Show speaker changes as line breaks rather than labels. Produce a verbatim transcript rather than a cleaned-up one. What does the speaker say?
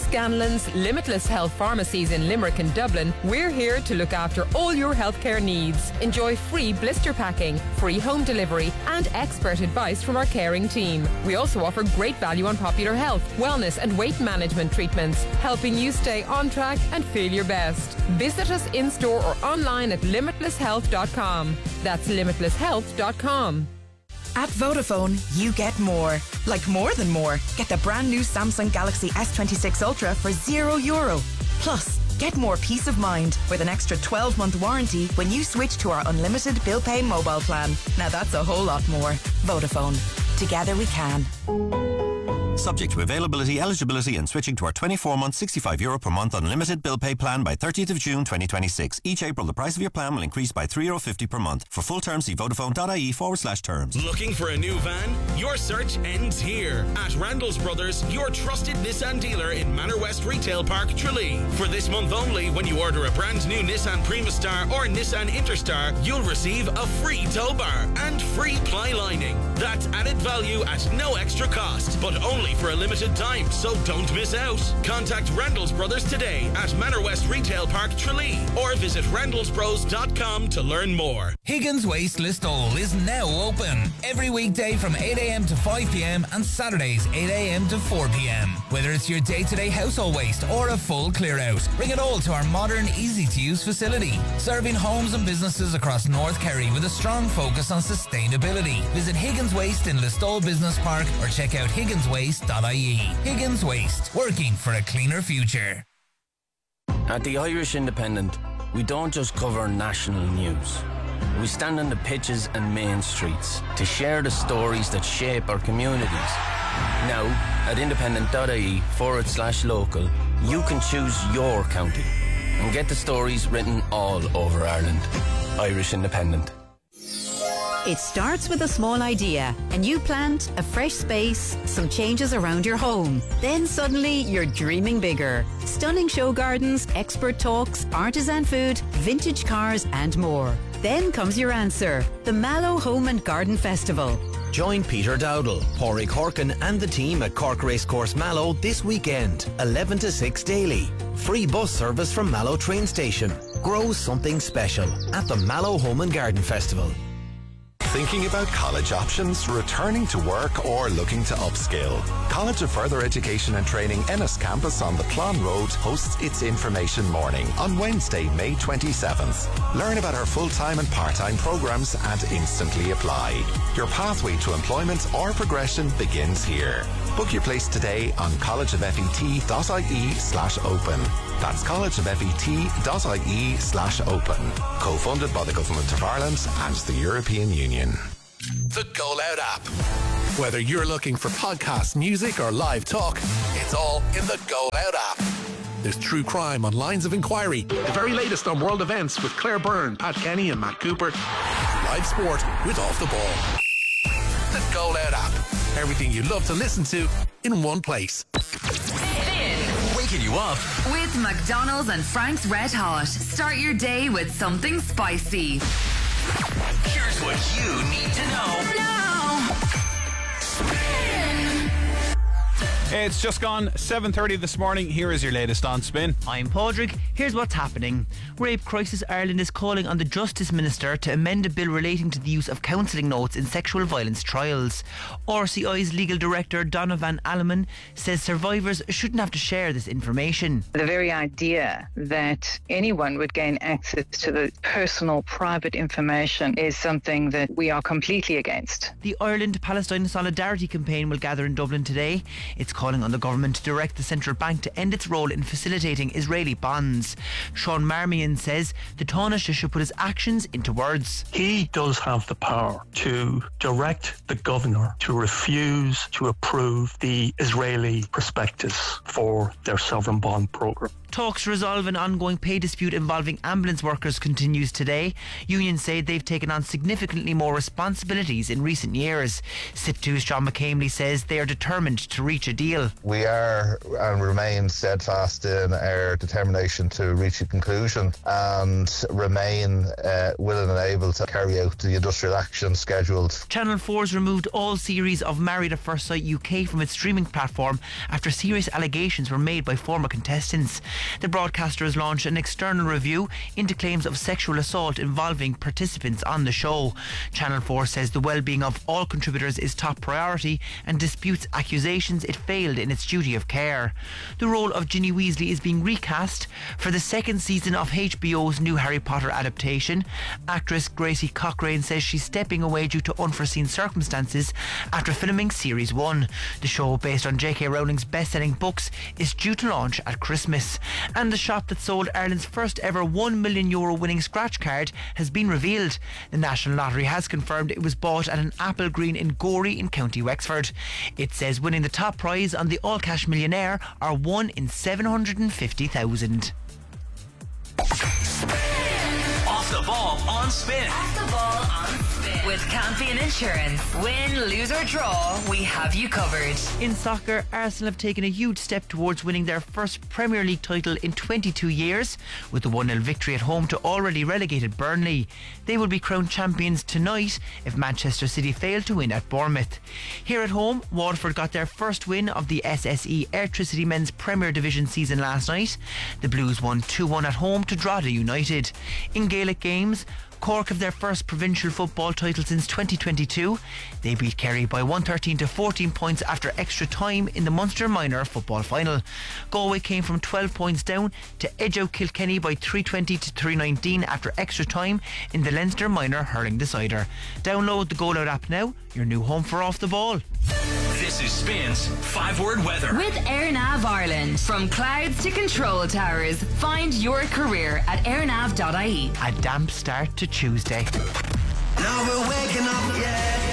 Scanlon's Limitless Health Pharmacies in Limerick and Dublin, we're here to look after all your healthcare needs. Enjoy free blister packing, free home delivery and expert advice from our caring team. We also offer great value on popular health, wellness and weight management treatments, helping you stay on track and feel your best. Visit us in-store or online at limitless health dot com. That's limitless health dot com.
At Vodafone, you get more. Like more than more. Get the brand new Samsung Galaxy S twenty-six Ultra for zero euro. Plus, get more peace of mind with an extra twelve month warranty when you switch to our unlimited bill pay mobile plan. Now that's a whole lot more. Vodafone. Together we can.
Subject to availability, eligibility and switching to our twenty-four month sixty-five euro per month unlimited bill pay plan by thirtieth of June twenty twenty-six. Each April the price of your plan will increase by three euro fifty per month. For full terms see vodafone.ie forward slash terms.
Looking for a new van? Your search ends here. At Randall's Brothers, your trusted Nissan dealer in Manor West Retail Park, Tralee. For this month only, when you order a brand new Nissan Primastar or Nissan Interstar, you'll receive a free tow bar and free ply lining. That's added value at no extra cost, but only for a limited time, so don't miss out. Contact Randall's Brothers today at Manor West Retail Park, Tralee, or visit randalls bros dot com to learn more.
Higgins Waste Listowel is now open. Every weekday from eight a m to five p m and Saturdays eight a m to four p m. Whether it's your day-to-day household waste or a full clear-out, bring it all to our modern, easy-to-use facility. Serving homes and businesses across North Kerry with a strong focus on sustainability. Visit Higgins Waste in Listowel Business Park or check out higgins waste dot I E. Higgins Waste, working for a cleaner future.
At the Irish Independent, we don't just cover national news. We stand on the pitches and main streets to share the stories that shape our communities. Now, at independent.ie forward slash local, you can choose your county and get the stories written all over Ireland. Irish Independent.
It starts with a small idea, a new plant, a fresh space, some changes around your home. Then suddenly you're dreaming bigger. Stunning show gardens, expert talks, artisan food, vintage cars and more. Then comes your answer, the Mallow Home and Garden Festival.
Join Peter Dowdall, Pádraig Horkin and the team at Cork Racecourse Mallow this weekend, eleven to six daily. Free bus service from Mallow train station. Grow something special at the Mallow Home and Garden Festival.
Thinking about college options, returning to work or looking to upskill? College of Further Education and Training Ennis Campus on the Clon Road hosts its information morning on Wednesday, May twenty-seventh. Learn about our full-time and part-time programs and instantly apply. Your pathway to employment or progression begins here. Book your place today on collegeoffet.ie slash open. That's collegeofet.ie slash open. Co-funded by the Government of Ireland and the European Union.
The Go Loud app. Whether you're looking for podcast, music or live talk, it's all in the Go Loud app. There's true crime on Lines of Inquiry, the very latest on world events with Claire Byrne, Pat Kenny and Matt Cooper, live sport with Off the Ball. The Go Loud app. Everything you love to listen to in one place.
Waking you up
with McDonald's and Frank's Red Hot. Start your day with something spicy.
Here's what you need to know.
Now.
It's just gone seven thirty this morning. Here is your latest on Spin.
I'm Pádraig. Here's what's happening. Rape Crisis Ireland is calling on the Justice Minister to amend a bill relating to the use of counselling notes in sexual violence trials. R C I's legal director Donovan Alleman says survivors shouldn't have to share this information.
The very idea that anyone would gain access to the personal, private information is something that we are completely against.
The Ireland-Palestine Solidarity Campaign will gather in Dublin today. It's calling on the government to direct the central bank to end its role in facilitating Israeli bonds. Sean Marmion says the Taoiseach should put his actions into words.
He does have the power to direct the governor to refuse to approve the Israeli prospectus for their sovereign bond programme.
Talks to resolve an ongoing pay dispute involving ambulance workers continues today. Unions say they've taken on significantly more responsibilities in recent years. S I P two's John McCamely says they are determined to reach a deal.
We are and remain steadfast in our determination to reach a conclusion and remain uh, willing and able to carry out the industrial action scheduled.
Channel four's removed all series of Married at First Sight U K from its streaming platform after serious allegations were made by former contestants. The broadcaster has launched an external review into claims of sexual assault involving participants on the show. Channel four says the well-being of all contributors is top priority and disputes accusations it failed in its duty of care. The role of Ginny Weasley is being recast for the second season of H B O's new Harry Potter adaptation. Actress Gracie Cochrane says she's stepping away due to unforeseen circumstances after filming series one. The show, based on J K Rowling's best-selling books, is due to launch at Christmas. And the shop that sold Ireland's first ever one million euro winning scratch card has been revealed. The National Lottery has confirmed it was bought at an Apple Green in Gorey in County Wexford. It says winning the top prize on the All Cash Millionaire are one in seven hundred fifty thousand.
Off the ball on Spin.
Off the ball on Spin. With Campion Insurance. Win, lose or draw, we have you covered.
In soccer, Arsenal have taken a huge step towards winning their first Premier League title in twenty-two years with the one nil victory at home to already relegated Burnley. They will be crowned champions tonight if Manchester City fail to win at Bournemouth. Here at home, Waterford got their first win of the S S E Airtricity Men's Premier Division season last night. The Blues won two one at home to Drogheda United. In Gaelic games, Cork have their first provincial football title since twenty twenty-two. They beat Kerry by one hundred thirteen to fourteen points after extra time in the Munster Minor football final. Galway came from twelve points down to edge out Kilkenny by three twenty to three nineteen after extra time in the Leinster Minor hurling decider. Download the Go Loud app now, your new home for Off the Ball.
This is Spin's five-word weather.
With AirNav Ireland. From clouds to control towers, find your career at airnav dot I E.
A damp start to Tuesday.
Now we're waking up, yeah.